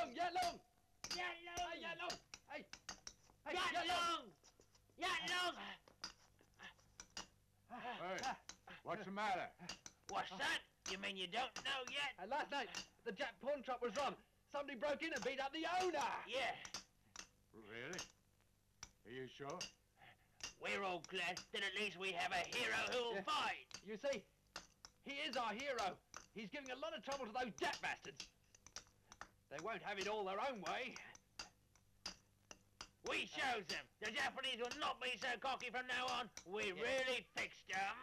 Yalong! Yalong! Yalong! Hey, Yalong! Hey! Hey, Yalong! Yalong! Hey, what's the matter? What's that? You mean you don't know yet? Last night, the Jap pawn shop was robbed. Somebody broke in and beat up the owner. Yeah. Really? Are you sure? We're all glad that at least we have a hero who'll fight. You see, he is our hero. He's giving a lot of trouble to those Jap bastards. They won't have it all their own way. We shows them. The Japanese will not be so cocky from now on. We really fixed them.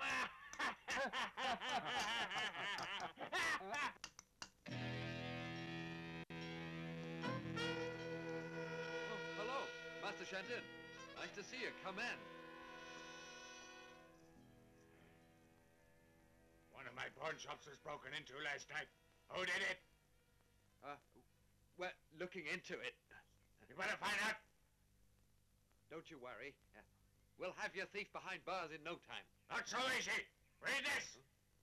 Hello, Master Shenton. Nice to see you. Come in. One of my pawn shops was broken into last night. Who did it? We're looking into it. You better find out. Don't you worry. We'll have your thief behind bars in no time. Not so easy. Read this.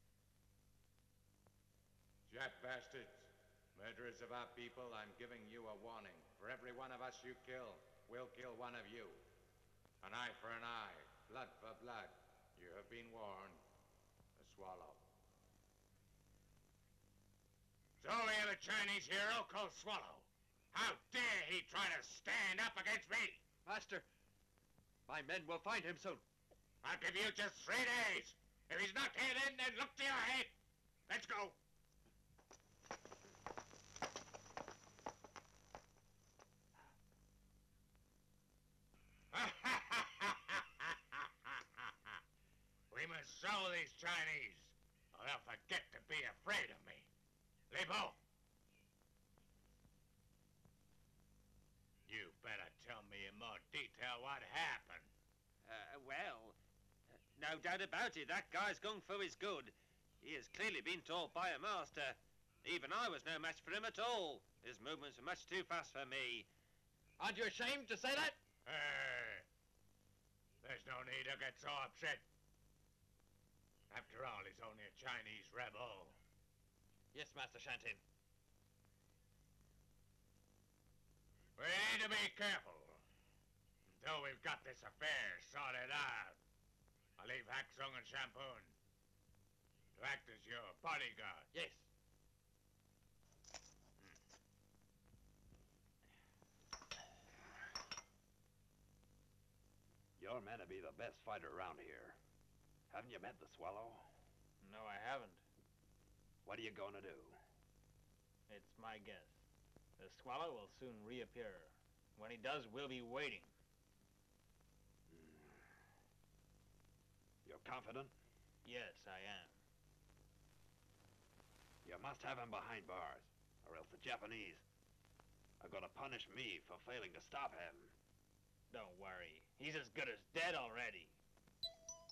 Jap bastards, murderers of our people, I'm giving you a warning. For every one of us you kill, we'll kill one of you. An eye for an eye, blood for blood. You have been warned. The Swallow. So we have a Chinese hero called Swallow. How dare he try to stand up against me? Master, my men will find him soon. I'll give you just 3 days. If he's not here then look to your head. Let's go. We must show these Chinese, or they'll forget to be afraid of me. Libo! You better tell me in more detail what happened. Well, no doubt about it, that guy's gung fu is good. He has clearly been taught by a master. Even I was no match for him at all. His movements were much too fast for me. Aren't you ashamed to say that? There's no need to get so upset. After all, he's only a Chinese rebel. Yes, Master Shantin. We need to be careful. Until we've got this affair sorted out. I'll leave Hak Sung and Champoon to act as your bodyguard. Yes. You're meant to be the best fighter around here. Haven't you met the Swallow? No, I haven't. What are you going to do? It's my guess. The Swallow will soon reappear. When he does, we'll be waiting. You're confident? Yes, I am. You must have him behind bars, or else the Japanese are going to punish me for failing to stop him. Don't worry. He's as good as dead already.